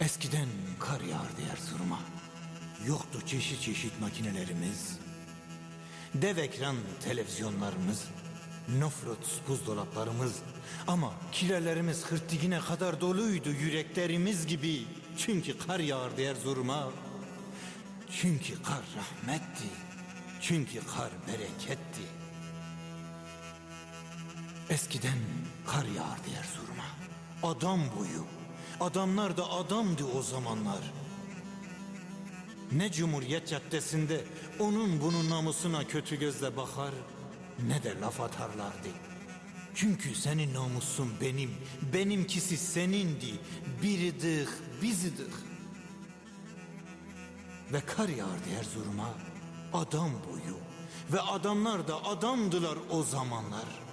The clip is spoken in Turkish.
Eskiden kar yağardı Erzurum'a. Yoktu çeşit çeşit makinelerimiz, dev ekran televizyonlarımız, nofrut buzdolaplarımız. Ama kirelerimiz hırtigine kadar doluydu yüreklerimiz gibi. Çünkü kar yağardı Erzurum'a. Çünkü kar rahmetti. Çünkü kar bereketti. Eskiden kar yağardı Erzurum'a. Adam boyu. Adamlar da adamdı o zamanlar. Ne Cumhuriyet Caddesi'nde onun bunun namusuna kötü gözle bakar, ne de laf atarlardı. Çünkü senin namusun benim, benimkisi senindi. Biridik, bizidik. Ve kar yağardı Erzurum'a adam boyu. Ve adamlar da adamdılar o zamanlar.